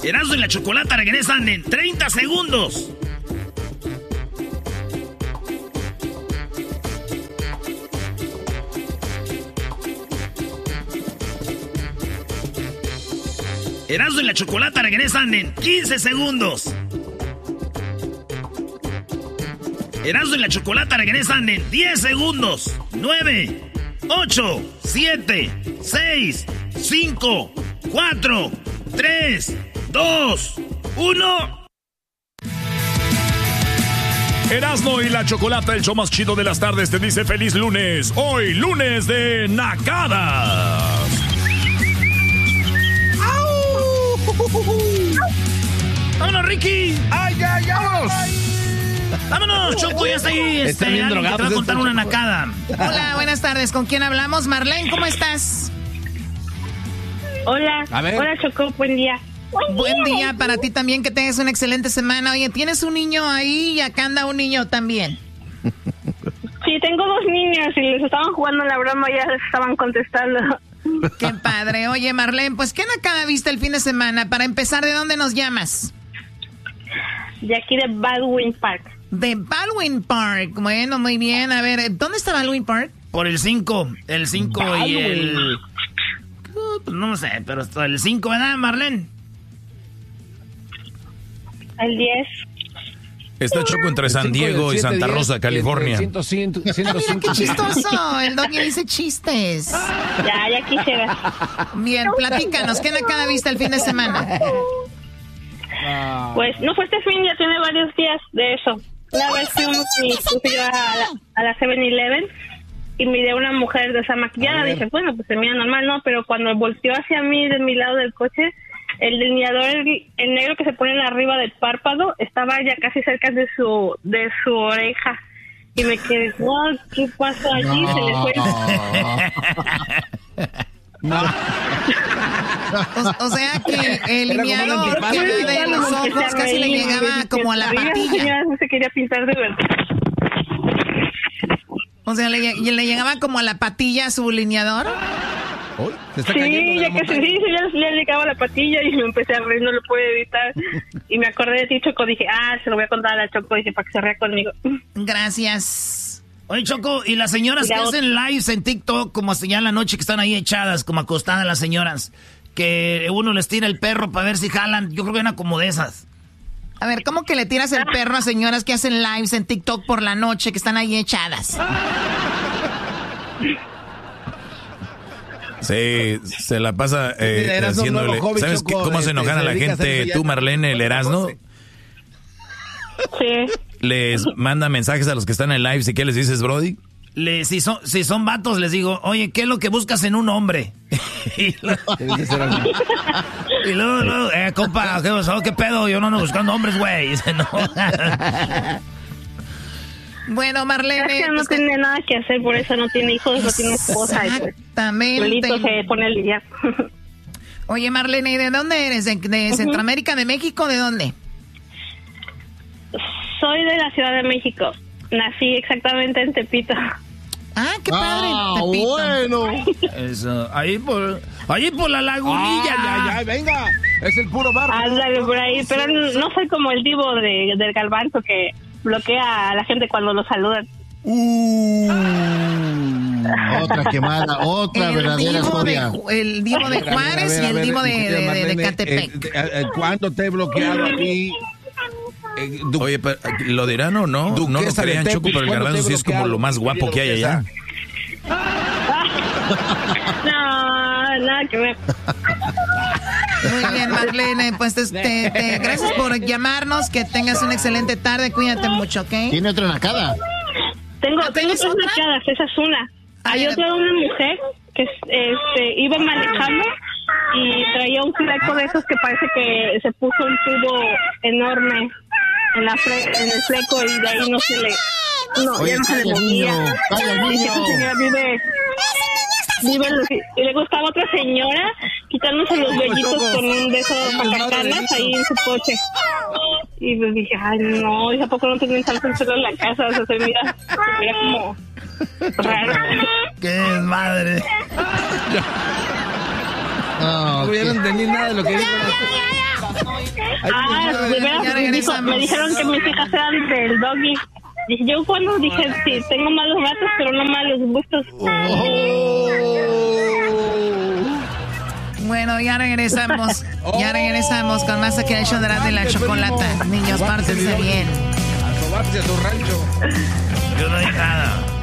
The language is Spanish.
Erasmo y la Chocolata regresan en 30 segundos. Erasmo y la Chocolata regresan en 15 segundos. Erasmo y la Chocolata regresan en 10 segundos. 9, 8, 7, 6, 5, 4, 3, 2, 1. Erasmo y la Chocolata, el show más chido de las tardes, te dice feliz lunes. Hoy, lunes de nacadas. ¡Vámonos, Ricky! ¡Ay, ay, vamos! ¡Vámonos, Choco! Ya está ahí. Están bien drogados. Te va a contar una nacada. Hola, buenas tardes. ¿Con quién hablamos? Marlene, ¿cómo estás? Hola. A ver. Hola, Choco. Buen día. Buen día para ti también, que tengas una excelente semana. Oye, ¿tienes un niño ahí y acá anda un niño también? Sí, tengo 2 niños y les estaban jugando la broma y ya les estaban contestando. Qué padre. Oye, Marlene, pues, ¿qué nacada viste el fin de semana? Para empezar, ¿de dónde nos llamas? De aquí de Baldwin Park. De Baldwin Park. Bueno, muy bien. A ver, ¿dónde está Baldwin Park? Por el 5. El 5 y el... Pues no sé, pero hasta el 5, ¿verdad, Marlene? El 10. Está Choco entre San Diego y Santa Rosa, California. 105. Mira, qué chistoso. El Doggy dice chistes. Ya quisiera. Bien, platícanos. ¿Qué nacada viste el fin de semana? Pues no fue este fin, ya tiene varios días de eso. Una vez fui yo a la 7-Eleven y miré a una mujer desmaquillada. Dije, bueno, pues se mira normal, ¿no? Pero cuando volteó hacia mí, de mi lado del coche, el delineador, el negro que se pone arriba del párpado, estaba ya casi cerca de su oreja. Y me quedé, wow, ¿qué pasó allí? Se le fue. O sea que el lineador que va de los ojos casi le llegaba como a la patilla. No se quería pintar de verdad. O sea, le llegaba como a la patilla su lineador. ¿Se está Sí, cayendo ya que ya llegaba a la patilla y me empecé a reír, no lo pude evitar. Y me acordé de ti, Choco, dije, se lo voy a contar a la Choco, dije, para que se ría conmigo. Gracias. Oye, Choco, ¿y las señoras que hacen lives en TikTok como hasta ya en la noche que están ahí echadas, como acostadas las señoras, que uno les tira el perro para ver si jalan? Yo creo que eran como de esas. A ver, ¿cómo que le tiras el perro a señoras que hacen lives en TikTok por la noche, que están ahí echadas? Sí, se la pasa haciéndole... ¿Sabes cómo se enojan a la gente? Tú, Marlene, el Erasmo. Sí. Les manda mensajes a los que están en live. ¿Y qué les dices, Brody? Si son vatos, les digo, oye, ¿qué es lo que buscas en un hombre? y luego, compa, ¿qué pedo? Yo no ando buscando hombres, güey. No. Bueno, Marlene... Es que no tiene nada que hacer, por eso no tiene hijos, no tiene esposa. Exactamente. Solito se pone a lidiar. Oye, Marlene, ¿y de dónde eres? ¿De Centroamérica, de México? ¿De dónde? Soy de la Ciudad de México. Nací exactamente en Tepito. Ah, qué padre. Tepito. Bueno. Eso, ahí por la lagunilla. Ya, venga. Es el puro barro. Ándale por ahí, pero no soy como el divo del Garbanzo que bloquea a la gente cuando lo saludan. Otra quemada, otra verdadera historia. El divo de Juárez y el divo de Catepec. ¿Cuándo te he bloqueado a ti? Oye, pero, ¿lo dirán o no? No lo crean, Choco, pero el Garbanzo sí es como lo más guapo que hay allá. No, nada que ver. Muy bien, Marlene, pues gracias por llamarnos, que tengas una excelente tarde, cuídate mucho, ¿ok? ¿Tiene otra nacada? Tengo 3 nacadas, esa es una. Hay otra de una mujer que iba manejando y traía un fleco de esos que parece que se puso un tubo enorme en el fleco y de ahí no se le... No, ya no se le movía. Y esa señora vive y luego estaba otra señora quitándose los vellitos con un de esos sacacanas ahí en su coche. Y pues dije, ay no, ¿y a poco no tenían salsa en la casa? O sea, se mira como raro. ¡Qué madre! Yo no entendí nada de lo que dijo. Me dijeron que mis hijas eran del doggy. Dije, yo cuando dije, sí, tengo malos gatos, pero no malos gustos. Bueno, ya regresamos. Ya regresamos con más aquí al show de la chocolata. Niños, pártense bien. A sobarse a su rancho. Yo no dije nada.